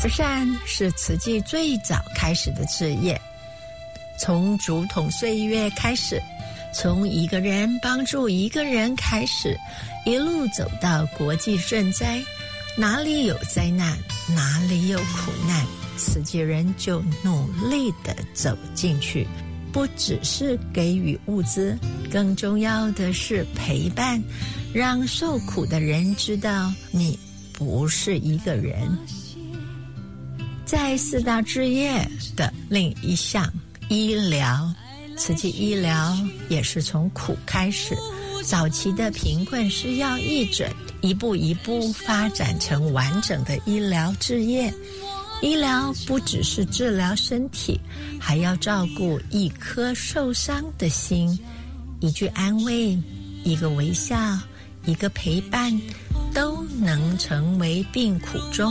慈善是慈济最早开始的志业，从竹筒岁月开始，从一个人帮助一个人开始，一路走到国际赈灾，哪里有灾难，哪里有苦难，慈济人就努力地走进去，不只是给予物资，更重要的是陪伴，让受苦的人知道你不是一个人。在四大志业的另一项医疗，慈济医疗也是从苦开始，早期的贫困需要义诊，一步一步发展成完整的医疗志业。医疗不只是治疗身体，还要照顾一颗受伤的心，一句安慰，一个微笑，一个陪伴，都能成为病苦中